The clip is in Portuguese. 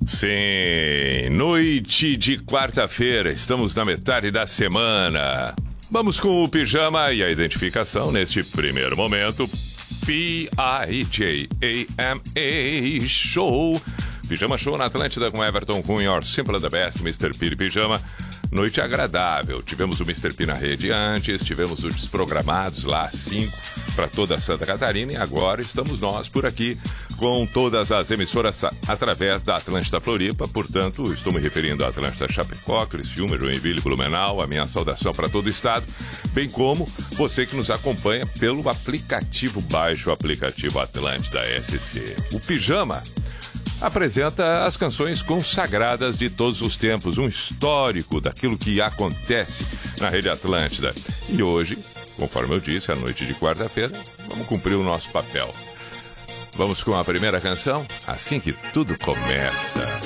Sim, noite de quarta-feira, estamos na metade da semana. Vamos com o pijama e a identificação neste primeiro momento. P-I-J-A-M-A Show. Pijama Show na Atlântida com Everton Cunha, Your Simple the Best, Mr. P de Pijama. Noite agradável. Tivemos o Mr. P na rede antes, tivemos os desprogramados lá, 5 para toda Santa Catarina, e agora estamos nós por aqui com todas as emissoras através da Atlântida Floripa. Portanto, estou me referindo à Atlântida Chapecó, Criciúma, Joinville, Blumenau. A minha saudação para todo o estado, bem como você que nos acompanha pelo aplicativo. Baixe o aplicativo Atlântida SC. O Pijama apresenta as canções consagradas de todos os tempos, um histórico daquilo que acontece na Rede Atlântida. E hoje, conforme eu disse, à noite de quarta-feira, vamos cumprir o nosso papel. Vamos com a primeira canção, assim que tudo começa.